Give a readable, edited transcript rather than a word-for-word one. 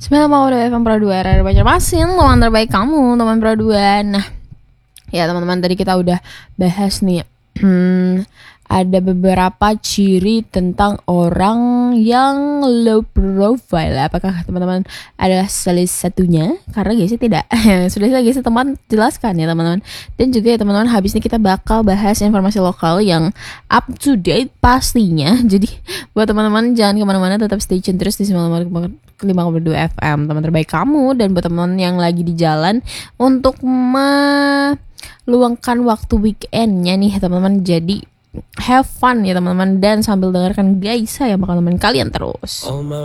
FM Pro 2 RR Banjarmasin, teman terbaik kamu, teman Pro 2. Nah, ya teman-teman, tadi kita udah bahas nih ada beberapa ciri tentang orang yang low profile. Apakah teman-teman adalah salah satunya? Karena Gesi tidak. Sudah Gesi teman jelaskan ya teman-teman. Dan juga ya teman-teman, habis ini kita bakal bahas informasi lokal yang up to date pastinya. Jadi buat teman-teman jangan kemana-mana, tetap stay tune terus di 5,2 FM, teman terbaik kamu. Dan buat teman-teman yang lagi di jalan untuk meluangkan waktu weekendnya nih teman-teman, jadi have fun ya teman-teman, dan sambil dengarkan Gaisa yang bakal nemenin kalian terus.